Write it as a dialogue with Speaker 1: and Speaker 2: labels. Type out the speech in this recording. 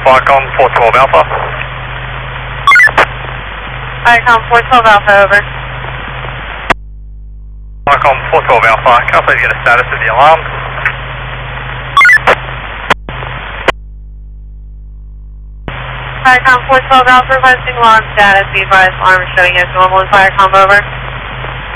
Speaker 1: Viacom 412 Alpha.
Speaker 2: Viacom 412 Alpha, over.
Speaker 1: Viacom 412 Alpha, can I please get a status of the alarm?
Speaker 2: Viacom 412 Alpha, requesting alarm status. Be advised, alarm is showing as normal. Viacom, over.